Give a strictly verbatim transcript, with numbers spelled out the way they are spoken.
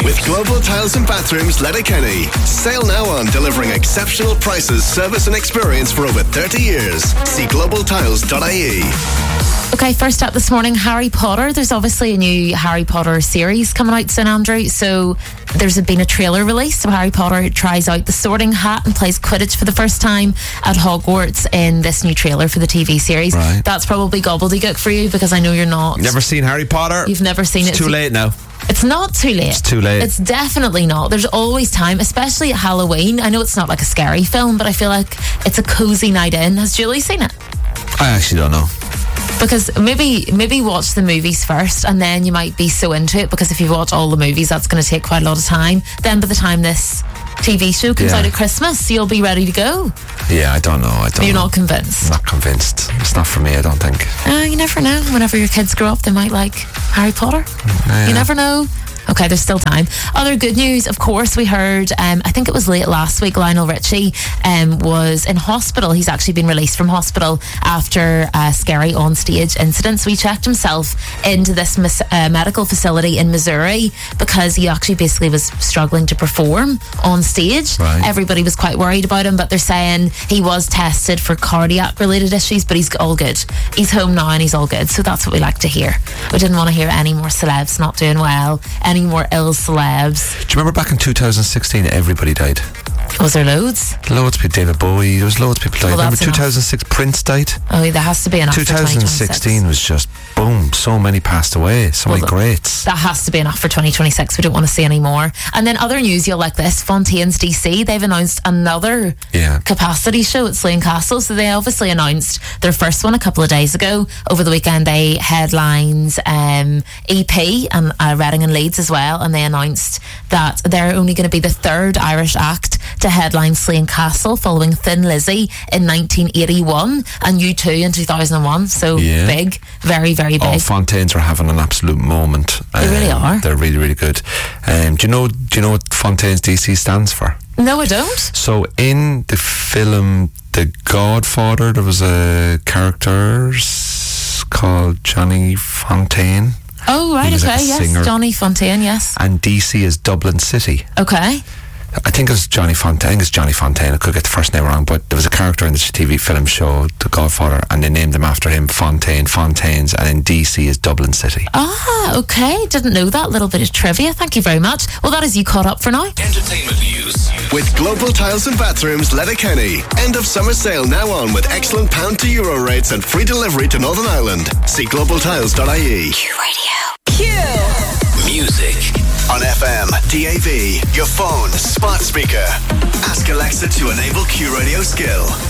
With Global Tiles and Bathrooms, Letterkenny. Sale now on delivering exceptional prices, service and experience for over thirty years. See global tiles dot I E. Okay, first up this morning, Harry Potter. There's obviously a new Harry Potter series coming out soon, Andrew. So there's been a trailer released of Harry Potter who tries out the sorting hat and plays Quidditch for the first time at Hogwarts in this new trailer for the T V series. Right. That's probably gobbledygook for you because I know you're not. Never seen Harry Potter? You've never seen it's it. It's too late now. It's not too late. It's too late. It's definitely not. There's always time, especially at Halloween. I know it's not like a scary film, but I feel like it's a cozy night in. Has Julie seen it? I actually don't know. Because maybe maybe watch the movies first and then you might be so into it, because if you watch all the movies that's going to take quite a lot of time. Then by the time this T V show comes yeah. out at Christmas, you'll be ready to go. Yeah, I don't know. I don't You're know. not convinced? I'm not convinced. It's not for me, I don't think. Uh, you never know. Whenever your kids grow up, they might like Harry Potter. Yeah. You never know. Okay, there's still time. Other good news, of course, we heard, um, I think it was late last week, Lionel Richie um, was in hospital. He's actually been released from hospital after a scary on-stage incident. So he checked himself into this mis- uh, medical facility in Missouri because he actually basically was struggling to perform on stage. Right. Everybody was quite worried about him, but they're saying he was tested for cardiac-related issues, but he's all good. He's home now and he's all good. So that's what we like to hear. We didn't want to hear any more celebs not doing well, any more ill celebs. Do you remember back in two thousand sixteen, everybody died? Was there loads? Loads of people. David Bowie, there was loads of people died. Well, remember that's enough. two thousand six, Prince died? Oh, there has to be enough for twenty sixteen was just, boom, so many passed away, so Well, many greats. That has to be enough for twenty twenty-six. We don't want to see any more. And then other news, you'll like this. Fontaine's D C, they've announced another Yeah. capacity show at Slane Castle. So they obviously announced their first one a couple of days ago. Over the weekend, they headlines um, E P and uh, Reading and Leeds as well. And they announced that they're only going to be the third Irish act to headline Slane Castle, following Thin Lizzy in nineteen eighty-one and U two in two thousand one. So Yeah. big, very, very big. Oh, Fontaines are having an absolute moment. They really are. They're really, really good. Um, do you know? Do you know what Fontaines D C stands for? No, I don't. So in the film The Godfather, there was a character s- called Johnny Fontaine, Oh, right, He was okay, like a yes. singer. Johnny Fontaine, yes. and D C is Dublin City. Okay. I think it was Johnny Fontaine. I think it's Johnny Fontaine. I could get the first name wrong, but there was a character in the T V film show, The Godfather, and they named him after him, Fontaine, Fontaines, and in D C is Dublin City. Ah, okay. Didn't know that little bit of trivia. Thank you very much. Well, that is you caught up for now. Entertainment news. With Global Tiles and Bathrooms, Letterkenny. End of summer sale now on with excellent pound to euro rates and free delivery to Northern Ireland. See global tiles dot I E. Q Radio. Q. Music. On F M, D A B, your phone, smart speaker. Ask Alexa to enable Q Radio skill.